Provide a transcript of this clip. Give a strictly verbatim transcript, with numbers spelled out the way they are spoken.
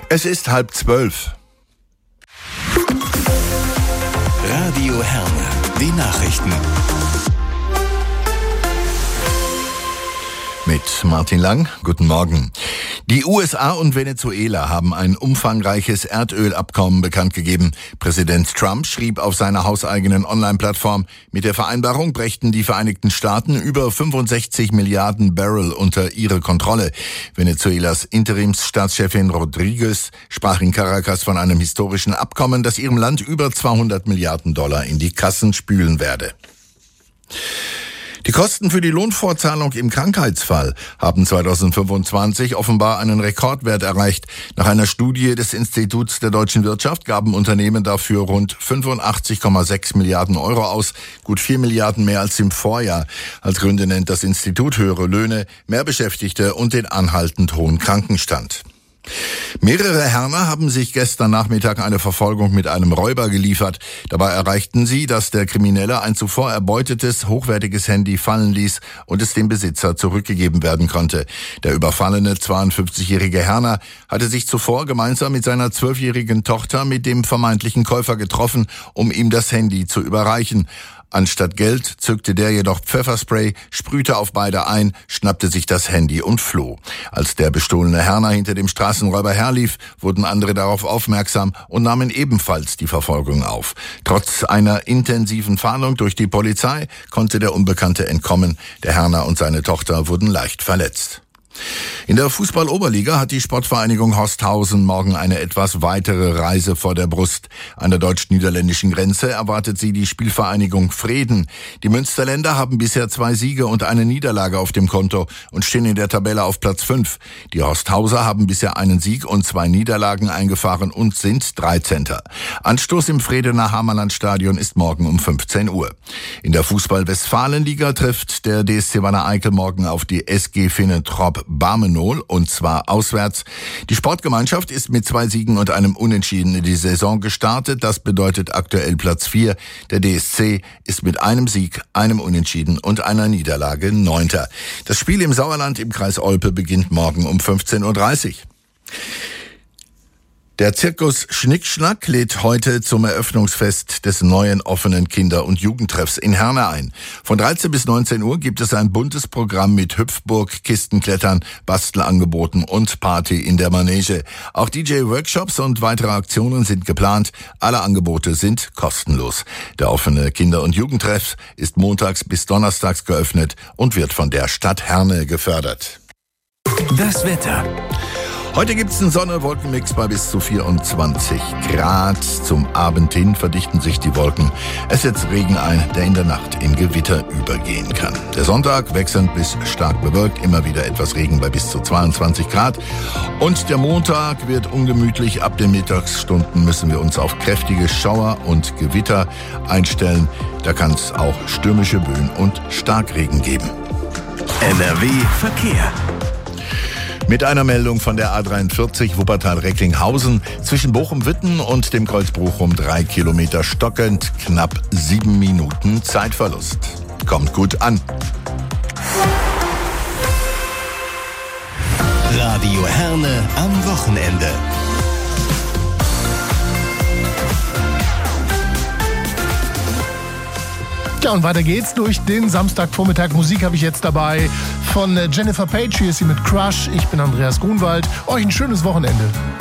Es ist halb zwölf. Radio Herne, die Nachrichten. Mit Martin Lang, guten Morgen. Die U S A und Venezuela haben ein umfangreiches Erdölabkommen bekannt gegeben. Präsident Trump schrieb auf seiner hauseigenen Online-Plattform, mit der Vereinbarung brächten die Vereinigten Staaten über fünfundsechzig Milliarden Barrel unter ihre Kontrolle. Venezuelas Interimsstaatschefin Rodriguez sprach in Caracas von einem historischen Abkommen, das ihrem Land über zweihundert Milliarden Dollar in die Kassen spülen werde. Die Kosten für die Lohnfortzahlung im Krankheitsfall haben zweitausendfünfundzwanzig offenbar einen Rekordwert erreicht. Nach einer Studie des Instituts der deutschen Wirtschaft gaben Unternehmen dafür rund fünfundachtzig Komma sechs Milliarden Euro aus, gut vier Milliarden mehr als im Vorjahr. Als Gründe nennt das Institut höhere Löhne, mehr Beschäftigte und den anhaltend hohen Krankenstand. Mehrere Herner haben sich gestern Nachmittag eine Verfolgung mit einem Räuber geliefert. Dabei erreichten sie, dass der Kriminelle ein zuvor erbeutetes, hochwertiges Handy fallen ließ und es dem Besitzer zurückgegeben werden konnte. Der überfallene zweiundfünfzigjährige Herner hatte sich zuvor gemeinsam mit seiner zwölfjährigen Tochter mit dem vermeintlichen Käufer getroffen, um ihm das Handy zu überreichen. Anstatt Geld zückte der jedoch Pfefferspray, sprühte auf beide ein, schnappte sich das Handy und floh. Als der bestohlene Herner hinter dem Straßenräuber herlief, wurden andere darauf aufmerksam und nahmen ebenfalls die Verfolgung auf. Trotz einer intensiven Fahndung durch die Polizei konnte der Unbekannte entkommen. Der Herner und seine Tochter wurden leicht verletzt. In der Fußball-Oberliga hat die Sportvereinigung Horsthausen morgen eine etwas weitere Reise vor der Brust. An der deutsch-niederländischen Grenze erwartet sie die Spielvereinigung Vreden. Die Münsterländer haben bisher zwei Siege und eine Niederlage auf dem Konto und stehen in der Tabelle auf Platz fünf. Die Horsthauser haben bisher einen Sieg und zwei Niederlagen eingefahren und sind dreizehnter Anstoß im Vredener Hamerlandstadion ist morgen um fünfzehn Uhr. In der Fußball-Westfalenliga trifft der D S C Wanne-Eickel morgen auf die S G Finnentrop Barmenol und zwar auswärts. Die Sportgemeinschaft ist mit zwei Siegen und einem Unentschieden in die Saison gestartet. Das bedeutet aktuell Platz vier. Der D S C ist mit einem Sieg, einem Unentschieden und einer Niederlage neunter Das Spiel im Sauerland im Kreis Olpe beginnt morgen um fünfzehn Uhr dreißig. Der Zirkus Schnickschnack lädt heute zum Eröffnungsfest des neuen offenen Kinder- und Jugendtreffs in Herne ein. Von dreizehn bis neunzehn Uhr gibt es ein buntes Programm mit Hüpfburg, Kistenklettern, Bastelangeboten und Party in der Manege. Auch D J-Workshops und weitere Aktionen sind geplant. Alle Angebote sind kostenlos. Der offene Kinder- und Jugendtreff ist montags bis donnerstags geöffnet und wird von der Stadt Herne gefördert. Das Wetter. Heute gibt's einen Sonne-Wolkenmix bei bis zu vierundzwanzig Grad. Zum Abend hin verdichten sich die Wolken. Es setzt Regen ein, der in der Nacht in Gewitter übergehen kann. Der Sonntag wechselnd bis stark bewölkt, immer wieder etwas Regen bei bis zu zweiundzwanzig Grad. Und der Montag wird ungemütlich. Ab den Mittagsstunden müssen wir uns auf kräftige Schauer und Gewitter einstellen. Da kann es auch stürmische Böen und Starkregen geben. N R W Verkehr. Mit einer Meldung von der A dreiundvierzig Wuppertal-Recklinghausen zwischen Bochum-Witten und dem Kreuz Bochum drei Kilometer stockend, knapp sieben Minuten Zeitverlust. Kommt gut an. Radio Herne am Wochenende. Ja, und weiter geht's durch den Samstagvormittag. Musik habe ich jetzt dabei von Jennifer Page. Hier ist sie mit Crush. Ich bin Andreas Grunwald. Euch ein schönes Wochenende.